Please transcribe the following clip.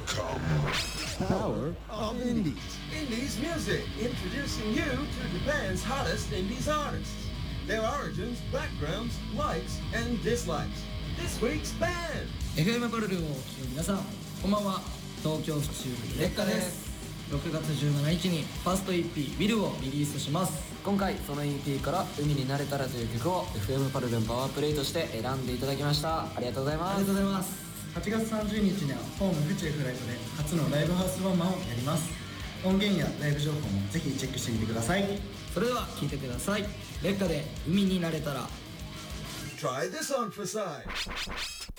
Power of Indies. Indies music, introducing you to Japan's hottest Indies artists. Their origins, backgrounds, likes, and dislikes. This week's band. FM パルルをお聴きの皆さん、こんばんは。東京府中部劣化です。6月17日にファースト EP「WILL」をリリースします。 今回その EP から「海になれたら」という曲を FM パルルンパワープレイとして選んでいただきました。ありがとうございます。 ありがとうございます。 8月30日にはホーム府中フライトで初のライブハウスワンマンをやります。音源やライブ情報もぜひチェックしてみてください。 それでは聴いてください。劣化で海になれたら。 Try this on for size.